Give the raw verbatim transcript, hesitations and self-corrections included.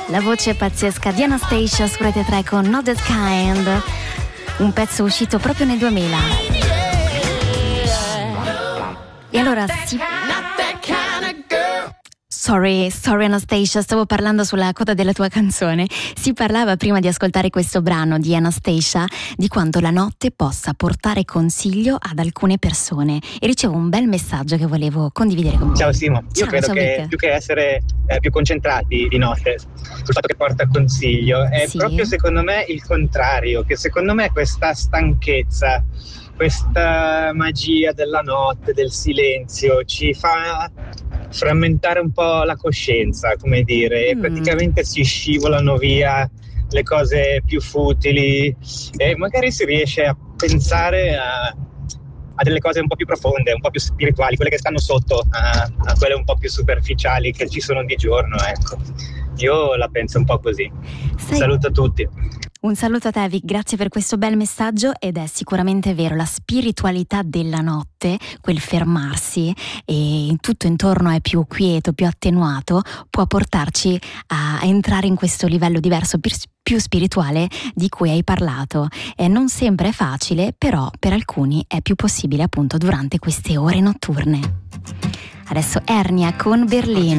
La voce pazzesca di Anastacia su Rete tre con Not That Kind, un pezzo uscito proprio nel duemila. E allora si... Sorry, sorry Anastacia, stavo parlando sulla coda della tua canzone. Si parlava prima di ascoltare questo brano di Anastacia di quanto la notte possa portare consiglio ad alcune persone e ricevo un bel messaggio che volevo condividere con voi. Ciao Simo, io ciao, credo ciao che Vic. più che essere eh, più concentrati di notte sul fatto che porta consiglio è Sì. proprio secondo me il contrario, che secondo me questa stanchezza, questa magia della notte, del silenzio ci fa frammentare un po' la coscienza, come dire, e Mm. praticamente si scivolano via le cose più futili e magari si riesce a pensare a, a delle cose un po' più profonde, un po' più spirituali, quelle che stanno sotto a, a quelle un po' più superficiali che ci sono di giorno, ecco. Io la penso un po' così. Sai- Saluto a tutti. Un saluto a te Vic, grazie per questo bel messaggio ed è sicuramente vero, la spiritualità della notte, quel fermarsi e tutto intorno è più quieto, più attenuato, può portarci a entrare in questo livello diverso, più, più spirituale di cui hai parlato. E non sempre è facile, però per alcuni è più possibile appunto durante queste ore notturne. Adesso Ernia con Berlino.